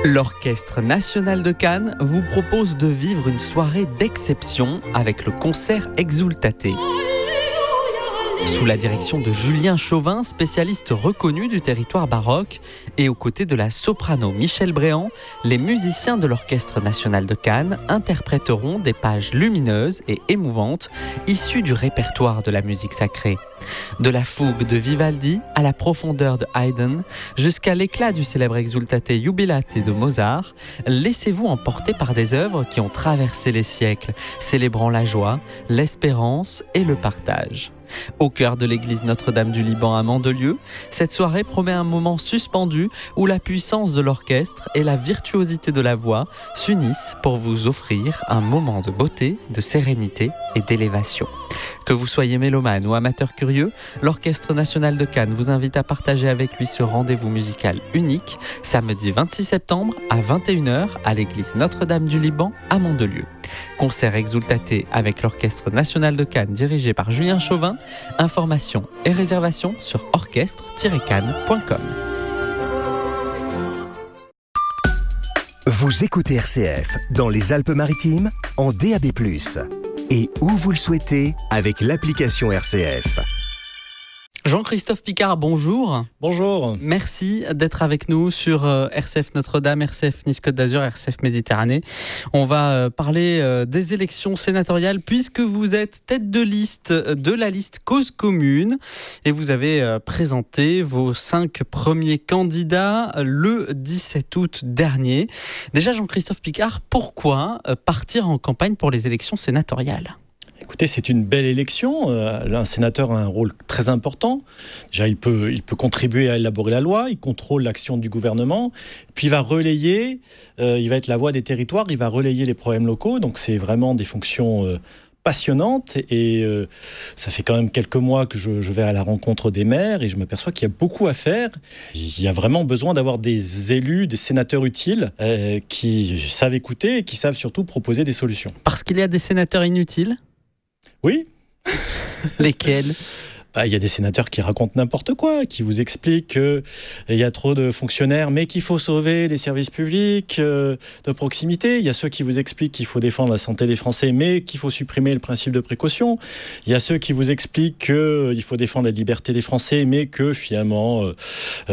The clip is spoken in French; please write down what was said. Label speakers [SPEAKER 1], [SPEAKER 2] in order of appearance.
[SPEAKER 1] L'Orchestre national de Cannes vous propose de vivre une soirée d'exception avec le concert Exultate. Sous la direction de Julien Chauvin, spécialiste reconnu du territoire baroque, et aux côtés de la soprano Michèle Bréant, les musiciens de l'Orchestre national de Cannes interpréteront des pages lumineuses et émouvantes issues du répertoire de la musique sacrée. De la fougue de Vivaldi à la profondeur de Haydn, jusqu'à l'éclat du célèbre Exultate Jubilate de Mozart, laissez-vous emporter par des œuvres qui ont traversé les siècles, célébrant la joie, l'espérance et le partage. Au cœur de l'église Notre-Dame du Liban à Mandelieu, cette soirée promet un moment suspendu où la puissance de l'orchestre et la virtuosité de la voix s'unissent pour vous offrir un moment de beauté, de sérénité et d'élévation. Que vous soyez mélomane ou amateur curieux, l'Orchestre national de Cannes vous invite à partager avec lui ce rendez-vous musical unique, samedi 26 septembre à 21h à l'église Notre-Dame du Liban à Mandelieu. Concert Exultate avec l'Orchestre national de Cannes dirigé par Julien Chauvin. Informations et réservations sur orchestre-cannes.com.
[SPEAKER 2] Vous écoutez RCF dans les Alpes-Maritimes en DAB+, et où vous le souhaitez avec l'application RCF.
[SPEAKER 1] Jean-Christophe Picard, bonjour.
[SPEAKER 3] Bonjour.
[SPEAKER 1] Merci d'être avec nous sur RCF Notre-Dame, RCF Nice-Côte d'Azur, RCF Méditerranée. On va parler des élections sénatoriales puisque vous êtes tête de liste de la liste Cause Commune et vous avez présenté vos 5 premiers candidats le 17 août dernier. Déjà, Jean-Christophe Picard, pourquoi partir en campagne pour les élections sénatoriales ?
[SPEAKER 3] Écoutez, c'est une belle élection. Un sénateur a un rôle très important. Déjà, il peut contribuer à élaborer la loi, il contrôle l'action du gouvernement, puis il va relayer, il va être la voix des territoires, il va relayer les problèmes locaux. Donc, c'est vraiment des fonctions passionnantes. Et ça fait quand même quelques mois que je vais à la rencontre des maires et je m'aperçois qu'il y a beaucoup à faire. Il y a vraiment besoin d'avoir des élus, des sénateurs utiles qui savent écouter et qui savent surtout proposer des solutions.
[SPEAKER 1] Parce qu'il y a des sénateurs inutiles ?
[SPEAKER 3] Oui.
[SPEAKER 1] Lesquels ?
[SPEAKER 3] Il y a des sénateurs qui racontent n'importe quoi, qui vous expliquent qu'il y a trop de fonctionnaires, mais qu'il faut sauver les services publics de proximité. Il y a ceux qui vous expliquent qu'il faut défendre la santé des Français, mais qu'il faut supprimer le principe de précaution. Il y a ceux qui vous expliquent qu'il faut défendre la liberté des Français, mais que finalement